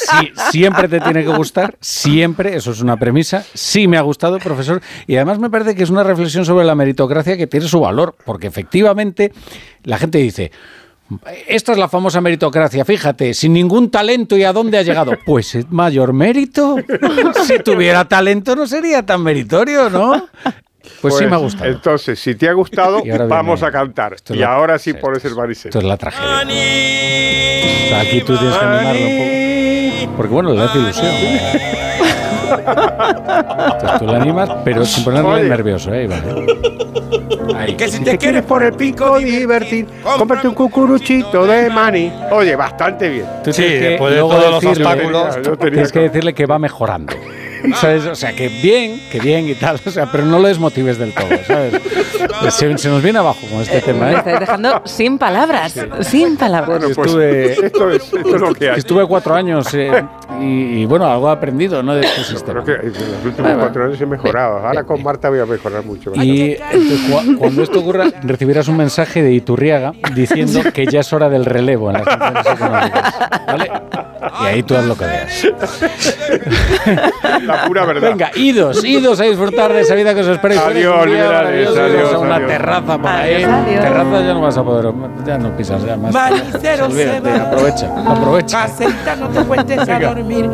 Sí, siempre te tiene que gustar, siempre, eso es una premisa. Sí me ha gustado, profesor, y además me parece que es una reflexión sobre la meritocracia que tiene su valor, porque efectivamente la gente dice... Esta es la famosa meritocracia, fíjate, sin ningún talento y a dónde ha llegado. Pues es mayor mérito. Si tuviera talento no sería tan meritorio, ¿no? Pues sí me ha gustado. Entonces, si te ha gustado, vamos a cantar. Y ahora sí pones el Maricel. Esto es la tragedia. O sea, aquí tú tienes que animarlo un poco. Porque bueno, le hace ilusión. Entonces tú le animas, pero sin ponerle nervioso, Iván. Ahí. Que si te quieres por el pico divertir, cómprate un cucuruchito de maní. Oye, bastante bien. Tú después de todos los obstáculos, tienes que decirle que va mejorando. ¿Sabes? O sea, que bien y tal, o sea, pero no lo desmotives del todo, ¿sabes? Se nos viene abajo con este tema, ¿eh? Me estáis dejando sin palabras, sin palabras. Bueno, pues esto es lo que hay. Estuve 4 años y bueno, algo he aprendido, ¿no? De este sistema. Creo que en los últimos 4 años he mejorado. Ahora con Marta voy a mejorar mucho. Y entonces, cuando esto ocurra, recibirás un mensaje de Iturriaga diciendo que ya es hora del relevo en las funciones económicas, ¿vale? Y ahí tú haz lo que veas. La pura verdad. Venga, idos a disfrutar de esa vida que os espera. Adiós, liberales, adiós. Una terraza por ahí. Terraza ya no vas a poder, ya no pisas ya más. Olvídate, aprovecha. No te cuentes a dormir.